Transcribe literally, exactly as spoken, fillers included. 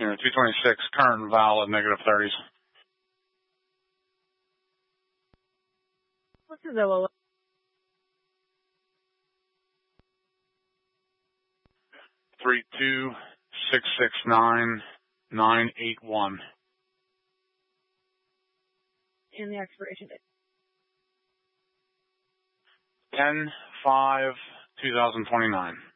You know, two twenty-six, current valid, negative thirties. What's the low? Three two six six nine nine eight one. And the expiration date. Ten five two thousand twenty nine.